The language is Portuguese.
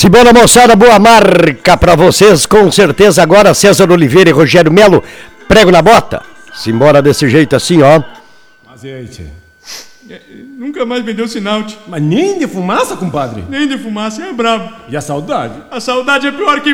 Simbora, moçada, boa marca pra vocês, com certeza. Agora César Oliveira e Rogério Melo, prego na bota. Simbora desse jeito assim, ó. Azeite. Nunca mais me deu sinal, tio. Mas nem de fumaça, compadre? Nem de fumaça, é brabo. E a saudade? A saudade é pior que